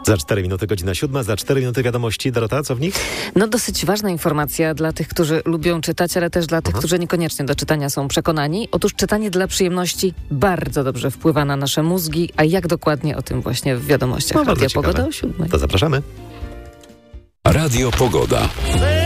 Za 4 minuty, godzina 7, za 4 minuty wiadomości. Dorota, co w nich? No dosyć ważna informacja dla tych, którzy lubią czytać, ale też dla tych, którzy niekoniecznie do czytania są przekonani. Otóż czytanie dla przyjemności bardzo dobrze wpływa na nasze mózgi, a jak dokładnie o tym właśnie w wiadomościach. No, Radia Pogoda o 7. To zapraszamy. Radio Pogoda.